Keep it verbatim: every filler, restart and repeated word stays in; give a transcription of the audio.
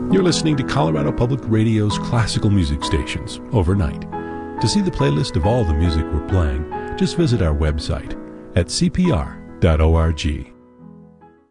You're listening to Colorado Public Radio's classical music stations overnight. To see the playlist of all the music we're playing, just visit our website at c p r dot org.